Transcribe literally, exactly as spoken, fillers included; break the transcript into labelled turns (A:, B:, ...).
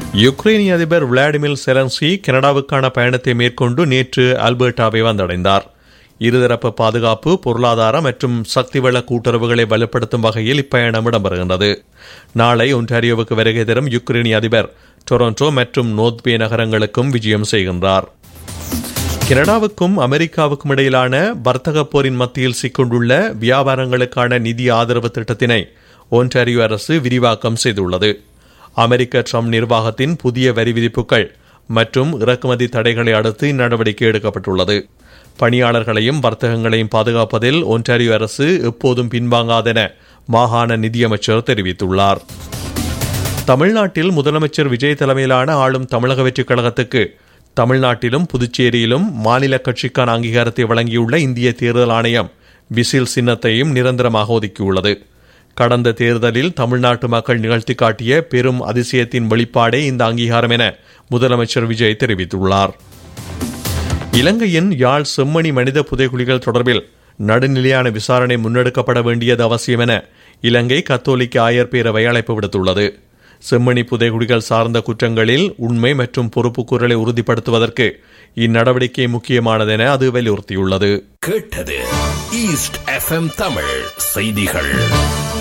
A: யுக்ரைனிய அதிபர் Vladimir Zelensky கனடாவுக்கான பயணத்தை மேற்கொண்டு நேற்று அல்பர்டாவை வந்தடைந்தார். இருதரப்பு பாதுகாப்பு, பொருளாதார மற்றும் சக்திவள கூட்டுறவுகளை வலுப்படுத்தும் வகையில் இப்பயணம் இடம்பெறுகின்றது. நாளை ஒன்டாரியோவுக்கு வருகை தரும் யுக்ரைனிய அதிபர் டொரண்டோ மற்றும் நோர்த்பே நகரங்களுக்கும் விஜயம் செய்கின்றார். கனடாவுக்கும் அமெரிக்காவுக்கும் இடையிலான வர்த்தக போரின் மத்தியில் சிக்கொண்டுள்ள வியாபாரங்களுக்கான நிதி ஆதரவு திட்டத்தினை ஒன்டாரியோ அரசு விரிவாக்கம் செய்துள்ளது. அமெரிக்க ட்ரம்ப் நிர்வாகத்தின் புதிய வரி விதிப்புகள் மற்றும் இறக்குமதி தடைகளை அடுத்து இந்நடவடிக்கை எடுக்கப்பட்டுள்ளது. பணியாளர்களையும் வர்த்தகங்களையும் பாதுகாப்பதில் ஒன்டாரியோ அரசு எப்போதும் பின்வாங்காதென மாகாண நிதியமைச்சர் தெரிவித்துள்ளார். தமிழ்நாட்டில் முதலமைச்சர் விஜய் தலைமையிலான ஆளும் தமிழக வெற்றிக் கழகத்துக்கு தமிழ்நாட்டிலும் புதுச்சேரியிலும் மாநில கட்சிக்கான அங்கீகாரத்தை வழங்கியுள்ள இந்திய தேர்தல் ஆணையம் விசில் சின்னத்தையும் நிரந்தரமாக ஒதுக்கியுள்ளது. கடந்த தேர்தலில் தமிழ்நாட்டு மக்கள் நிகழ்த்தி காட்டிய பெரும் அதிசயத்தின் வெளிப்பாடே இந்த அங்கீகாரம் என முதலமைச்சர் விஜய் தெரிவித்துள்ளார். இலங்கையின் யாழ் செம்மணி மனித புதைகுழிகள் தொடர்பில் நடுநிலையான விசாரணை முன்னெடுக்கப்பட வேண்டியது அவசியம் என இலங்கை கத்தோலிக்க ஆயர் பேரவை அழைப்பு விடுத்துள்ளது. செம்மணி புதைகுழிகள் சார்ந்த குற்றங்களில் உண்மை மற்றும் பொறுப்புக்கூறலை உறுதிப்படுத்துவதற்கு இந்நடவடிக்கை முக்கியமானதென அது வலியுறுத்தியுள்ளது.
B: கேட்டது ஈஸ்ட் எஃப்எம் தமிழ் செய்திகள்.